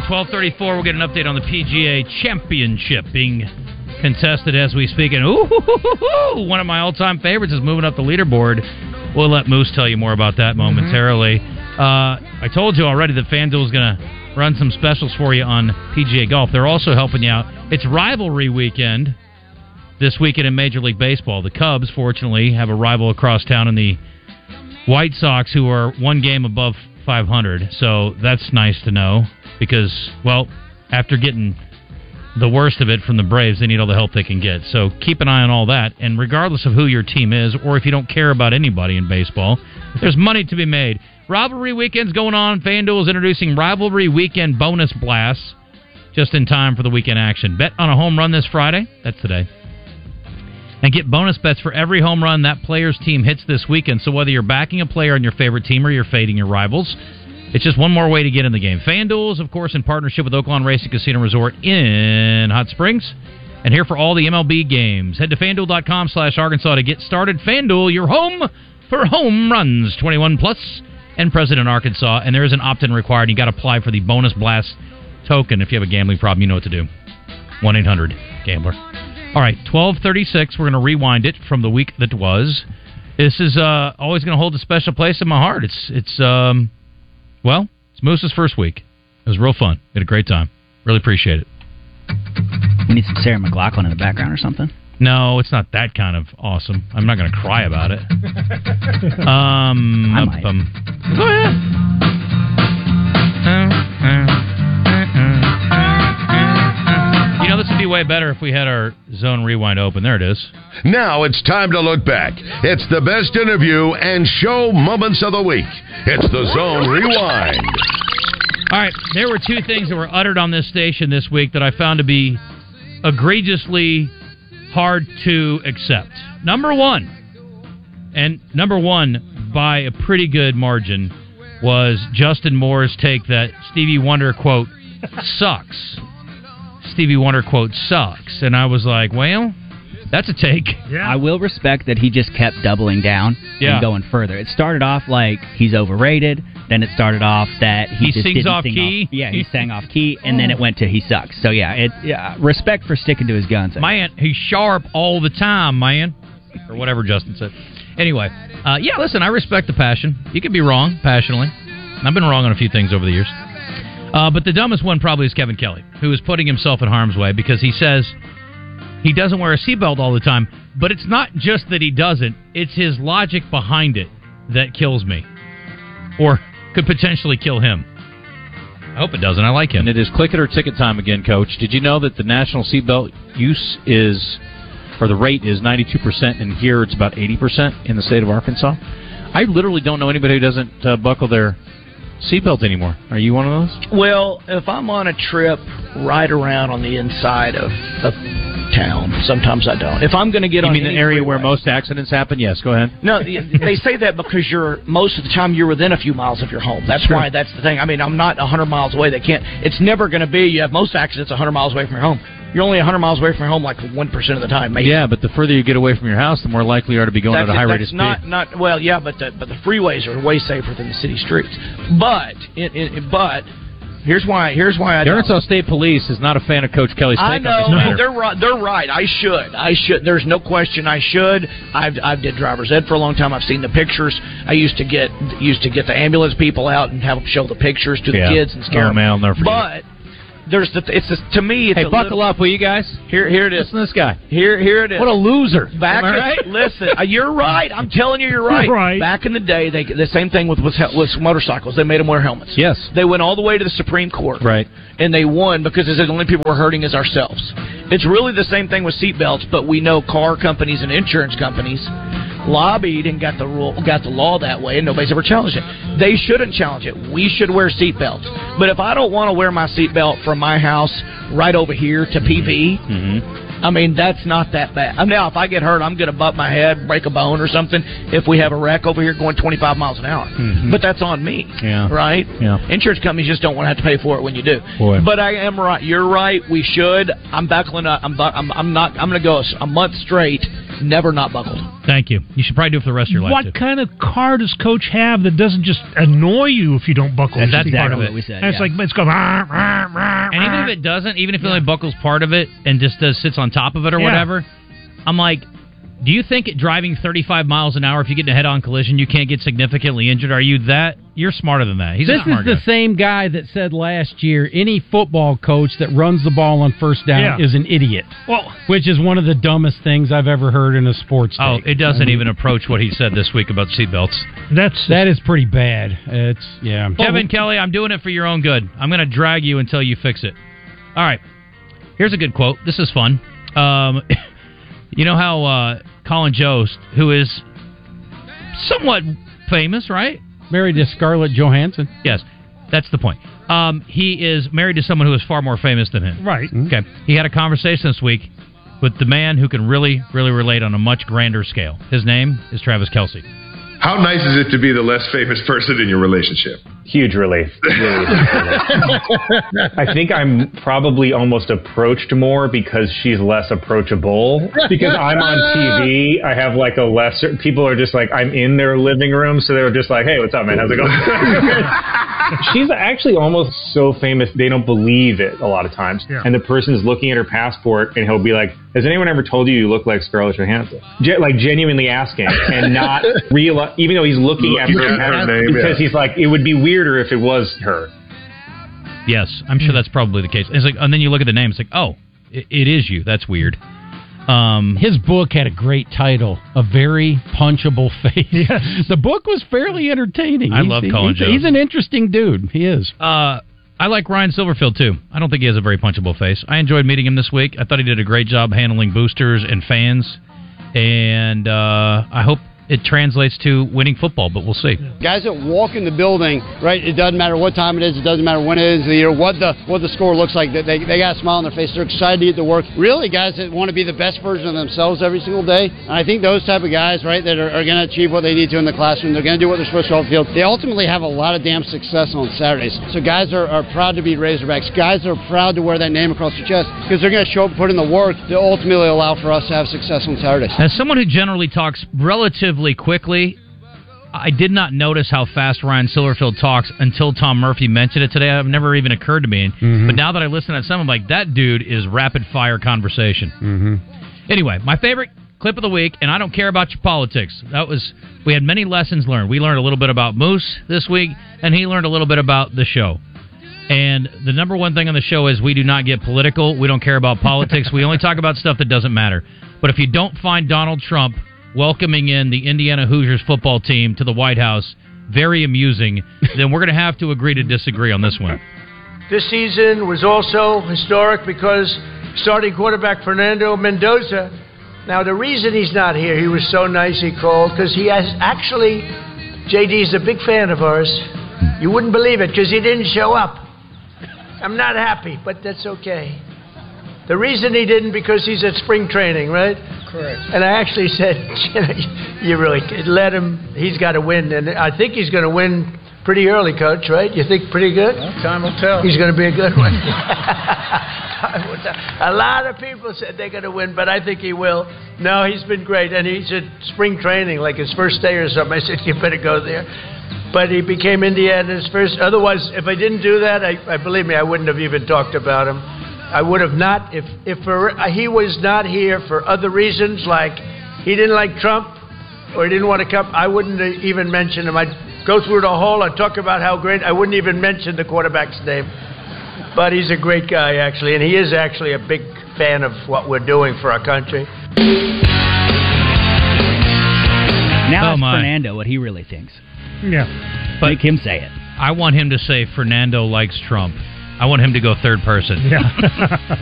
12:34. We'll get an update on the PGA Championship being contested as we speak. And one of my all-time favorites is moving up the leaderboard. We'll let Moose tell you more about that momentarily. I told you already that FanDuel is going to run some specials for you on PGA Golf. They're also helping you out. It's rivalry weekend this weekend in Major League Baseball. The Cubs, fortunately, have a rival across town in the White Sox, who are one game above 500. So that's nice to know because, well, after getting the worst of it from the Braves, they need all the help they can get. So keep an eye on all that. And regardless of who your team is, or if you don't care about anybody in baseball, there's money to be made. Rivalry weekend's going on. FanDuel is introducing Rivalry Weekend Bonus Blasts just in time for the weekend action. Bet on a home run this Friday. That's today. And get bonus bets for every home run that player's team hits this weekend. So whether you're backing a player on your favorite team or you're fading your rivals, it's just one more way to get in the game. FanDuel is, of course, in partnership with Oaklawn Racing Casino Resort in Hot Springs. And here for all the MLB games. Head to FanDuel.com/Arkansas to get started. FanDuel, your home for home runs. 21 plus and present in Arkansas. And there is an opt-in required. You got to apply for the Bonus Blast token. If you have a gambling problem, you know what to do. 1-800-GAMBLER. All right, 12:36. We're going to rewind it from the week that was. This is always going to hold a special place in my heart. It's Moose's first week. It was real fun. We had a great time. Really appreciate it. We need some Sarah McLachlan in the background or something? No, it's not that kind of awesome. I'm not going to cry about it. I might. Go ahead. You know, this would be way better if we had our Zone Rewind open. There it is. Now it's time to look back. It's the best interview and show moments of the week. It's the Zone Rewind. All right, there were two things that were uttered on this station this week that I found to be egregiously hard to accept. Number one by a pretty good margin, was Justin Moore's take that Stevie Wonder, quote, sucks. Stevie Wonder, quote, sucks. And I was like, well, that's a take. Yeah. I will respect that he just kept doubling down and going further. It started off like he's overrated. Then it started off that he just sings didn't off sing key. He sang off key, and then it went to he sucks. So respect for sticking to his guns. Man, he's sharp all the time, man. Or whatever Justin said. Anyway, listen, I respect the passion. You can be wrong passionately. I've been wrong on a few things over the years. But the dumbest one probably is Kevin Kelly, who is putting himself in harm's way because he says he doesn't wear a seatbelt all the time. But it's not just that he doesn't. It's his logic behind it that kills me. Or could potentially kill him. I hope it doesn't. I like him. And it is click it or ticket time again, Coach. Did you know that the national seatbelt use the rate is 92%, and here it's about 80% in the state of Arkansas? I literally don't know anybody who doesn't buckle their seatbelt anymore. Are you one of those? Well, if I'm on a trip right around on the inside of town, sometimes I don't. If I'm going to get on the area where most accidents happen? Yes, go ahead. No, they say that because most of the time you're within a few miles of your home. That's why that's the thing. I mean, I'm not 100 miles away. It's never going to be, you have most accidents 100 miles away from your home. You're only 100 miles away from your home like 1% of the time, maybe. Yeah, but the further you get away from your house, the more likely you are to be going at a high rate of speed. But the freeways are way safer than the city streets. But here's why I don't. Arkansas State Police is not a fan of Coach Kelly's take. I know, they're right. I should. There's no question I should. I did driver's ed for a long time. I've seen the pictures. I used to get the ambulance people out and have them show the pictures to the kids and scare them. I'll never forget. But to me, it's buckle up, will you guys? Here it is. Listen to this guy. Here it is. What a loser! Listen, you're right. I'm telling you, you're right. Right. Back in the day, the same thing with motorcycles. They made them wear helmets. Yes. They went all the way to the Supreme Court. Right. And they won because they said the only people we're hurting is ourselves. It's really the same thing with seatbelts, but we know car companies and insurance companies lobbied and got the law that way, and nobody's ever challenged it. They shouldn't challenge it. We should wear seatbelts. But if I don't want to wear my seatbelt from my house right over here to PV, I mean, that's not that bad. Now, if I get hurt, I'm going to butt my head, break a bone or something if we have a wreck over here going 25 miles an hour. But that's on me, right? Yeah. Insurance companies just don't want to have to pay for it when you do. Boy. But I am right. You're right. We should. I'm buckling up. I'm going to go a month straight Never not buckled. Thank you. You should probably do it for the rest of your life, What kind of car does Coach have that doesn't just annoy you if you don't buckle? That's part of it. What we said, and it's like, it's going, and even if it doesn't, even if it only buckles part of it and just sits on top of it or whatever, I'm like, do you think driving 35 miles an hour, if you get in a head-on collision, you can't get significantly injured? Are you that? You're smarter than that. This is the same guy that said last year, any football coach that runs the ball on first down is an idiot. Well, which is one of the dumbest things I've ever heard in a sports take. It doesn't even approach what he said this week about seatbelts. That is pretty bad. Kevin Kelly, I'm doing it for your own good. I'm going to drag you until you fix it. All right. Here's a good quote. This is fun. You know how Colin Jost, who is somewhat famous, right? Married to Scarlett Johansson. Yes, that's the point. He is married to someone who is far more famous than him. Right. Okay. He had a conversation this week with the man who can really, really relate on a much grander scale. His name is Travis Kelce. How nice is it to be the less famous person in your relationship? Huge relief. Really huge relief. I think I'm probably almost approached more because she's less approachable. Because I'm on TV, I have like a lesser... People are just like, I'm in their living room, so they're just like, hey, what's up, man? How's it going? She's actually almost so famous, they don't believe it a lot of times. Yeah. And the person's looking at her passport, and he'll be like, has anyone ever told you look like Scarlett Johansson? Like genuinely asking, and not realize, even though he's looking at her name, because he's like, it would be weirder if it was her. Yes, I'm sure that's probably the case. It's like, and then you look at the name, it's like, oh, it is you. That's weird. His book had a great title, A Very Punchable Face. Yes. The book was fairly entertaining. I love Colin Jost. He's an interesting dude. He is. I like Ryan Silverfield, too. I don't think he has a very punchable face. I enjoyed meeting him this week. I thought he did a great job handling boosters and fans. And I hope it translates to winning football, but we'll see. Guys that walk in the building, right, it doesn't matter what time it is, it doesn't matter when it is of the year, what the score looks like, they got a smile on their face, they're excited to get to work. Really, guys that want to be the best version of themselves every single day, and I think those type of guys, right, that are going to achieve what they need to in the classroom, they're going to do what they're supposed to on the field, they ultimately have a lot of damn success on Saturdays. So guys are proud to be Razorbacks. Guys are proud to wear that name across their chest because they're going to show up and put in the work to ultimately allow for us to have success on Saturdays. As someone who generally talks relatively quickly, I did not notice how fast Ryan Silverfield talks until Tom Murphy mentioned it today. It never even occurred to me. But now that I listen to some, I'm like, that dude is rapid-fire conversation. Anyway, my favorite clip of the week, and I don't care about your politics. We had many lessons learned. We learned a little bit about Moose this week, and he learned a little bit about the show. And the number one thing on the show is we do not get political. We don't care about politics. We only talk about stuff that doesn't matter. But if you don't find Donald Trump welcoming in the Indiana Hoosiers football team to the White House very amusing, then we're going to have to agree to disagree on this one. This season was also historic because starting quarterback Fernando Mendoza, now the reason he's not here, he was so nice he called, because he has actually, JD is a big fan of ours. You wouldn't believe it because he didn't show up. I'm not happy, but that's okay. The reason he didn't, because he's at spring training, right? Correct. And I actually said, you really let him. He's got to win, and I think he's going to win pretty early, Coach. Right? You think pretty good? Well, time will tell. He's going to be a good one. A lot of people said they're going to win, but I think he will. No, he's been great, and he's at spring training, like his first day or something. I said, you better go there. But he became Indiana's first. Otherwise, if I didn't do that, I believe me, I wouldn't have even talked about him. I would have not, if he was not here for other reasons, like he didn't like Trump or he didn't want to come, I wouldn't even mention him. I'd go through the whole, I'd talk about how great, I wouldn't even mention the quarterback's name. But he's a great guy, actually, and he is actually a big fan of what we're doing for our country. Now it's Fernando, what he really thinks. Yeah. But make him say it. I want him to say Fernando likes Trump. I want him to go third person. Yeah.